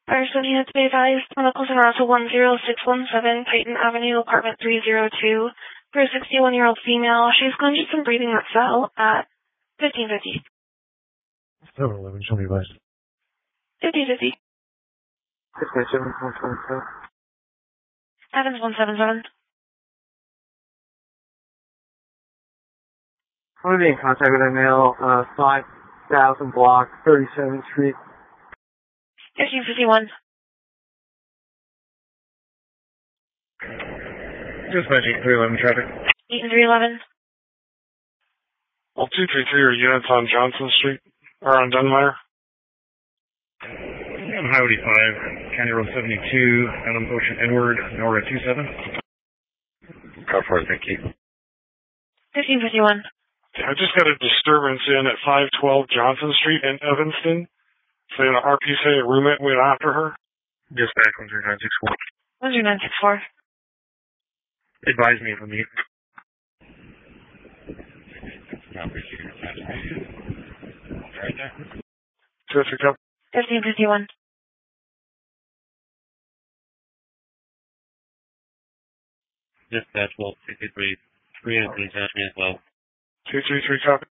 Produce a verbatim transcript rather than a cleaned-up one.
Firestone units be advised, medicals en route to one zero six one seven Peyton Avenue, apartment three oh two, for a sixty-one-year-old female. She's congested and breathing at cell at fifteen fifty. seven eleven, show me advice. fifteen fifty. six nine seven one seven seven. Evans one seven seven. I'm going to be in contact with a male, uh, five thousand block, thirty-seventh Street. fifteen fifty-one. Dispatching three eleven traffic. eight and three eleven. Well, two three three are units on Johnson Street, or on Dunmire. On Highway five, County Road seventy-two, Adams Ocean Inward, Nora two seven. Car four, thank you. fifteen fifty-one. I just got a disturbance in at five twelve Johnson Street in Evanston, saying an R P say a roommate went after her. Dispatch one three nine six four. one zero nine six four. Advise me if I'm need. Right there. Terrific. Up. fifteen fifty-one. Dispatch, well, two two three, three and please ask me as well. two three three, copy.